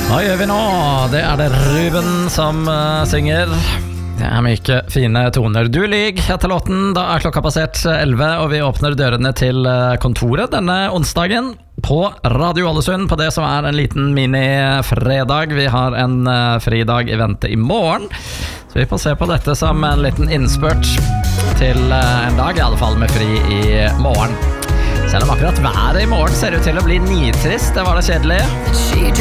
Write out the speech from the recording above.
Hva gjør vi nå? Det det Ruben som synger. Det myke, fine toner. Du lyg etter låten. Da klokka passert 11, og vi åpner dørene til kontoret denne onsdagen på Radio Ålesund, på det som en liten mini-fredag. Vi har en fridag i vente i morgen, så vi får se på dette som en liten innspurt til en dag, i alle fall med fri i morgen. Selv om akkurat været i morgen ser ut til å bli nitrist, det var det kjedelig.